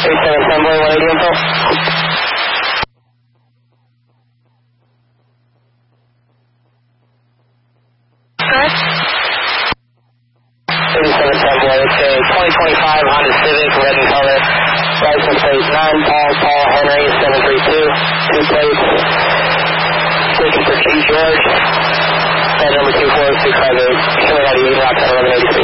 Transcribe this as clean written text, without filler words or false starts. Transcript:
87 Boy, 180 info. 87 Boy, it's a 2025 Honda Civic, red in color, license plate 9, Paul Henry, 732, 2 plates, looking for Chief George, and number 24658, showing out 8 lots at 1186.